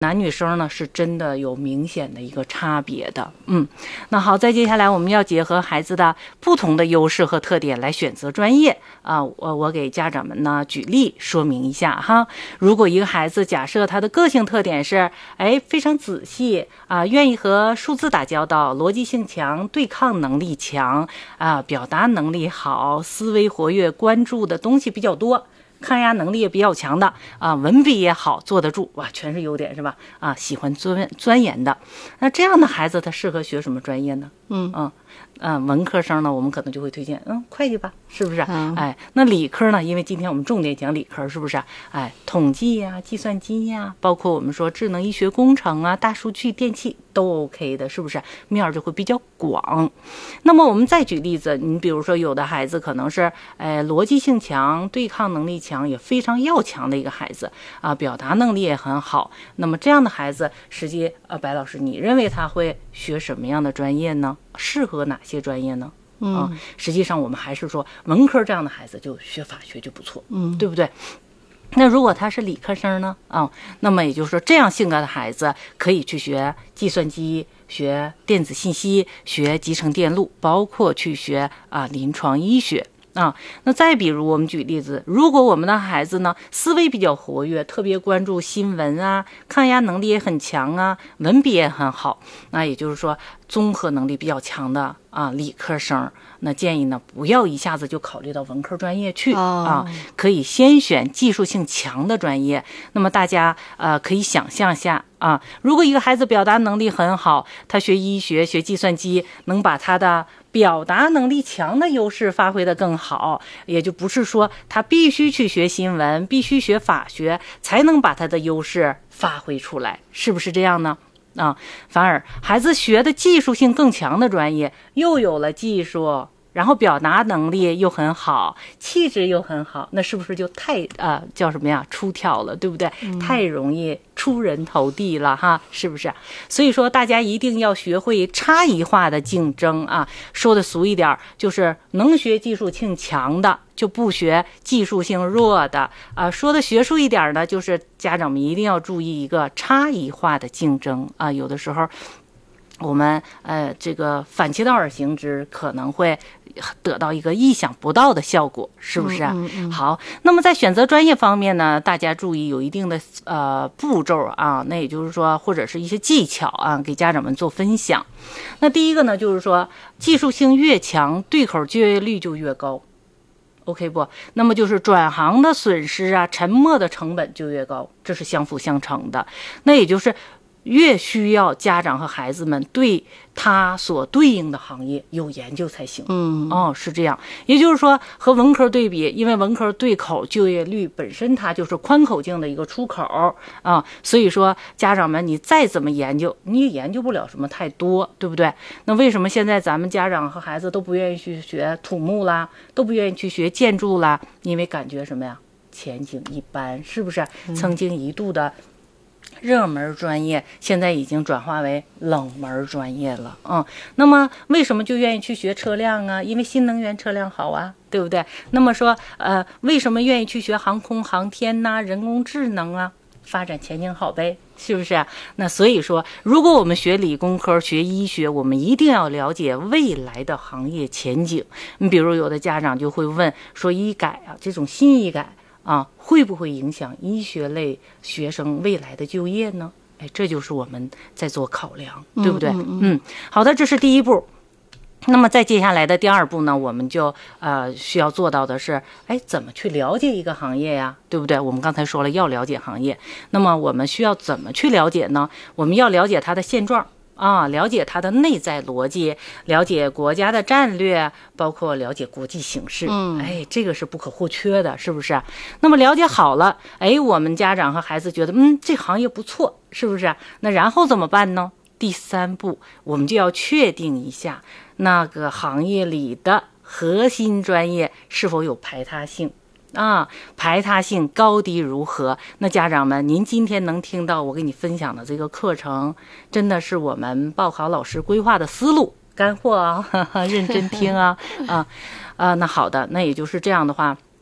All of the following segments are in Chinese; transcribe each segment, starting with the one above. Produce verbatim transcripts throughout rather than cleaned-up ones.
男女生呢是真的有明显的一个差别的。嗯，那好，再接下来我们要结合孩子的不同的优势和特点来选择专业啊。我我给家长们呢举例说明一下哈。如果一个孩子假设他的个性特点是，哎，非常仔细啊，愿意和数字打交道，逻辑性强，对抗能力强啊，表达能力好，思维活跃，关注的东西比较多。抗压能力也比较强的啊，文笔也好，坐得住，哇，全是优点是吧？啊，喜欢钻钻研的，那这样的孩子他适合学什么专业呢？嗯嗯嗯，文科生呢，我们可能就会推荐嗯会计吧，是不是？嗯、哎，那理科呢？因为今天我们重点讲理科，是不是？哎，统计呀、啊、计算机呀、啊，包括我们说智能医学工程啊、大数据、电气都 OK 的，是不是？面儿就会比较广。那么我们再举例子，你比如说有的孩子可能是哎逻辑性强、对抗能力强，也非常要强的一个孩子啊，表达能力也很好。那么这样的孩子，实际呃，白老师，你认为他会学什么样的专业呢？适合哪些专业呢？嗯、啊，实际上我们还是说文科这样的孩子就学法学就不错，嗯，对不对？那如果他是理科生呢？啊，那么也就是说，这样性格的孩子可以去学计算机、学电子信息、学集成电路，包括去学啊临床医学。啊，那再比如我们举例子，如果我们的孩子呢思维比较活跃，特别关注新闻啊，抗压能力也很强啊，文笔也很好，那也就是说综合能力比较强的啊理科生，那建议呢不要一下子就考虑到文科专业去、哦、啊，可以先选技术性强的专业。那么大家呃可以想象一下啊，如果一个孩子表达能力很好，他学医学、学计算机，能把他的表达能力强的优势发挥得更好，也就不是说他必须去学新闻，必须学法学才能把他的优势发挥出来，是不是这样呢？啊，反而孩子学的技术性更强的专业，又有了技术，然后表达能力又很好，气质又很好，那是不是就太呃叫什么呀出挑了，对不对？嗯、太容易出人头地了哈，是不是？所以说大家一定要学会差异化的竞争啊，说的俗一点，就是能学技术性强的就不学技术性弱的啊。说的学术一点呢，就是家长们一定要注意一个差异化的竞争啊。有的时候我们呃这个反其道而行之，可能会得到一个意想不到的效果，是不是啊？嗯嗯嗯好，那么在选择专业方面呢，大家注意有一定的呃步骤啊，那也就是说或者是一些技巧啊，给家长们做分享。那第一个呢，就是说技术性越强，对口就业率就越高。OK 不？那么就是转行的损失啊，沉没的成本就越高，这是相辅相成的。那也就是越需要家长和孩子们对他所对应的行业有研究才行。嗯，哦，是这样。也就是说，和文科对比，因为文科对口就业率本身它就是宽口径的一个出口啊，所以说家长们你再怎么研究，你也研究不了什么太多，对不对？那为什么现在咱们家长和孩子都不愿意去学土木啦，都不愿意去学建筑啦？因为感觉什么呀？前景一般，是不是？曾经一度的热门专业现在已经转化为冷门专业了，嗯，那么为什么就愿意去学车辆啊？因为新能源车辆好啊，对不对？那么说，呃，为什么愿意去学航空航天呐、人工智能啊？发展前景好呗，是不是啊？那所以说，如果我们学理工科、学医学，我们一定要了解未来的行业前景。你比如有的家长就会问说，医改啊，这种新医改啊，会不会影响医学类学生未来的就业呢？哎，这就是我们在做考量，对不对？嗯, 嗯, 嗯好的，这是第一步。那么再接下来的第二步呢，我们就呃需要做到的是，哎，怎么去了解一个行业呀，对不对？我们刚才说了要了解行业，那么我们需要怎么去了解呢？我们要了解它的现状啊，了解它的内在逻辑，了解国家的战略，包括了解国际形势。嗯，哎，这个是不可或缺的，是不是？那么了解好了，哎，我们家长和孩子觉得，嗯，这行业不错，是不是？那然后怎么办呢？第三步，我们就要确定一下那个行业里的核心专业是否有排他性。啊，排他性高低如何？那家长们，您今天能听到我给你分享的这个课程，真的是我们报考老师规划的思路，干货啊，呵呵认真听啊啊啊！那好的，那也就是这样的话，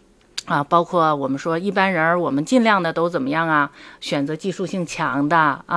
啊，包括我们说一般人儿，我们尽量的都怎么样啊？选择技术性强的啊。